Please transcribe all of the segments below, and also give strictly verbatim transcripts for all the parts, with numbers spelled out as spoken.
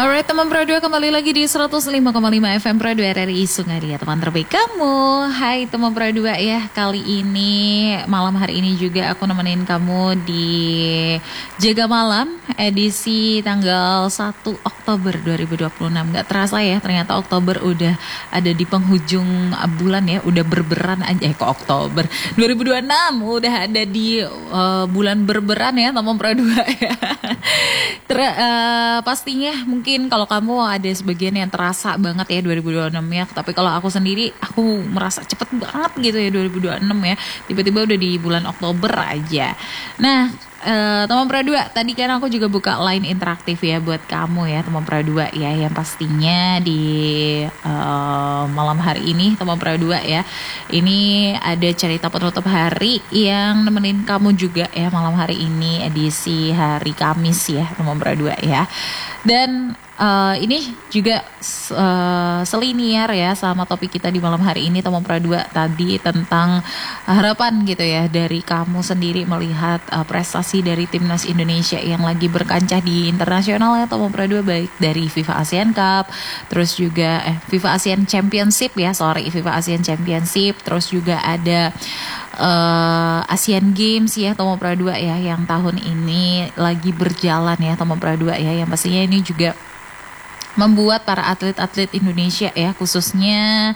Alright teman Pro dua, kembali lagi di seratus lima koma lima F M Pro dua R R I Sungai, teman terbaik kamu. Hai teman Pro dua ya, kali ini malam hari ini juga aku nemenin kamu di Jaga Malam edisi tanggal satu Oktober dua ribu dua puluh enam. Gak terasa ya, ternyata Oktober udah ada di penghujung bulan ya, udah berberan aja eh kok Oktober dua ribu dua puluh enam udah ada di uh, bulan berberan ya teman Pro dua ya. Ter, uh, pastinya mungkin kalau kamu ada sebagian yang terasa banget ya dua ribu dua puluh enam ya. Tapi kalau aku sendiri, aku merasa cepet banget gitu ya dua ribu dua puluh enam ya. Tiba-tiba udah di bulan Oktober aja. Nah, Uh, teman Pro dua, tadi kan aku juga buka line interaktif ya buat kamu ya teman Pro dua ya, yang pastinya di uh, malam hari ini teman Pro dua ya, ini ada cerita penutup hari yang nemenin kamu juga ya malam hari ini edisi hari Kamis ya teman Pro dua ya. Dan uh, ini juga uh, selinier ya sama topik kita di malam hari ini teman Pro dua tadi, tentang harapan gitu ya dari kamu sendiri melihat uh, prestasi dari timnas Indonesia yang lagi berkancah di internasional ya teman Pro dua, baik dari FIFA ASEAN Cup, terus juga eh FIFA ASEAN Championship ya, sorry FIFA ASEAN Championship, terus juga ada uh, ASEAN Games ya teman Pro dua ya, yang tahun ini lagi berjalan ya teman Pro dua ya, yang pastinya ini juga membuat para atlet-atlet Indonesia ya khususnya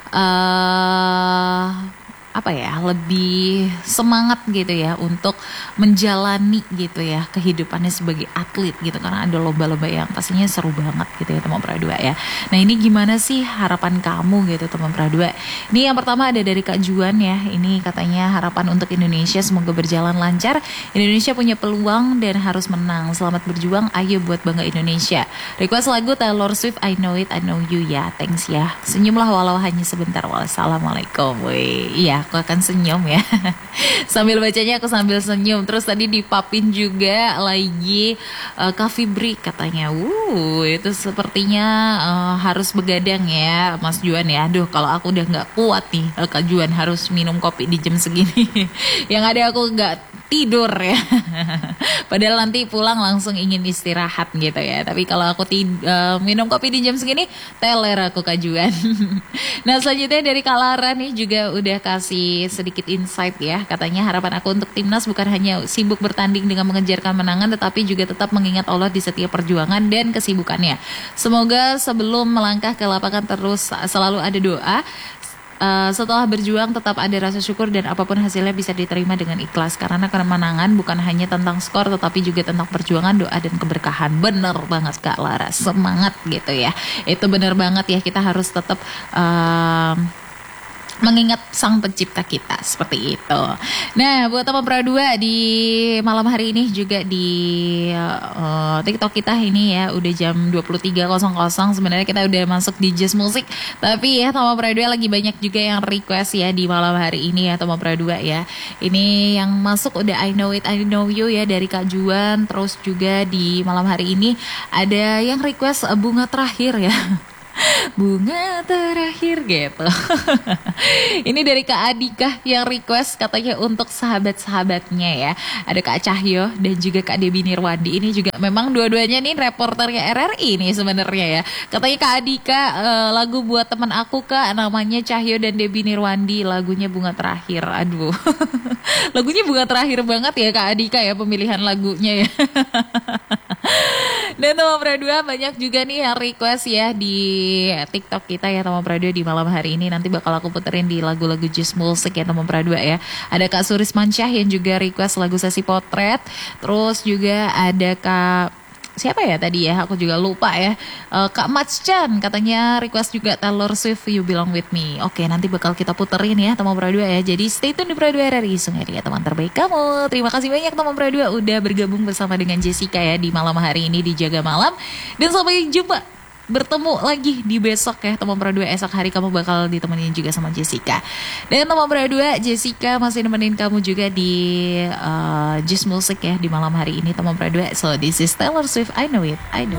uh, apa ya, lebih semangat gitu ya untuk menjalani gitu ya kehidupannya sebagai atlet gitu, karena ada lomba-lomba yang pastinya seru banget gitu ya teman Pro dua ya. Nah ini gimana sih harapan kamu gitu teman Pro dua? Ini yang pertama ada dari Kak Juan ya, ini katanya harapan untuk Indonesia semoga berjalan lancar, Indonesia punya peluang dan harus menang, selamat berjuang, ayo buat bangga Indonesia. Request lagu Taylor Swift I Know It I Know You ya, thanks ya, senyumlah walau hanya sebentar, wassalamualaikum. Wih, iya aku akan senyum ya. Sambil bacanya aku sambil senyum. Terus tadi dipapin juga lagi uh, Coffee Break katanya. Wuh, itu sepertinya uh, harus begadang ya Mas Juan ya. Aduh, kalau aku udah gak kuat nih uh, Kak Juan harus minum kopi di jam segini. Yang ada aku gak tidur ya. Padahal nanti pulang langsung ingin istirahat gitu ya. Tapi kalau aku tid- uh, minum kopi di jam segini, teler aku Kak Juan. Nah selanjutnya dari Kak Lara nih juga udah kasih sedikit insight ya. Katanya harapan aku untuk timnas bukan hanya sibuk bertanding dengan mengejar kemenangan, tetapi juga tetap mengingat Allah di setiap perjuangan dan kesibukannya. Semoga sebelum melangkah ke lapangan terus selalu ada doa. Uh, setelah berjuang tetap ada rasa syukur dan apapun hasilnya bisa diterima dengan ikhlas, karena kemenangan bukan hanya tentang skor tetapi juga tentang perjuangan, doa dan keberkahan. Bener banget Kak Lara, semangat gitu ya, itu bener banget ya, kita harus tetap uh, mengingat sang pencipta kita seperti itu. Nah buat teman Pro dua di malam hari ini juga di uh, TikTok kita ini ya udah jam dua puluh tiga nol nol. Sebenarnya kita udah masuk di Just Music, tapi ya teman Pro dua lagi banyak juga yang request ya di malam hari ini ya teman Pro dua ya. Ini yang masuk udah I Know It I Know You ya dari Kak Juan. Terus juga di malam hari ini ada yang request bunga terakhir ya. Bunga terakhir gitu. Ini dari Kak Adika yang request katanya untuk sahabat-sahabatnya ya. Ada Kak Cahyo dan juga Kak Debbie Nirwandi. Ini juga memang dua-duanya nih reporternya R R I nih sebenarnya ya. Katanya Kak Adika uh, lagu buat teman aku Kak, namanya Cahyo dan Debbie Nirwandi, lagunya Bunga Terakhir. Aduh. Lagunya Bunga Terakhir banget ya Kak Adika ya pemilihan lagunya ya. Dan teman Pro dua banyak juga nih yang request ya di TikTok kita ya teman Pro dua di malam hari ini. Nanti bakal aku puterin di lagu-lagu Just Music ya teman Pro dua ya. Ada Kak Suris Mansyah yang juga request lagu Sesi Potret. Terus juga ada Kak siapa ya tadi ya, aku juga lupa ya, uh, Kak Matchan katanya request juga Taylor Swift You Belong With Me. Oke, nanti bakal kita puterin ya teman Pro dua ya. Jadi stay tune di Pro dua R R I Sungai ya teman terbaik kamu. Terima kasih banyak teman Pro dua udah bergabung bersama dengan Jessica ya di malam hari ini di Jaga Malam. Dan sampai jumpa, bertemu lagi di besok ya teman Pro dua. Esok hari kamu bakal ditemenin juga sama Jessica. Dan teman Pro dua, Jessica masih nemenin kamu juga di uh, Just Music ya di malam hari ini teman Pro dua. So this is Taylor Swift I Know It I Know.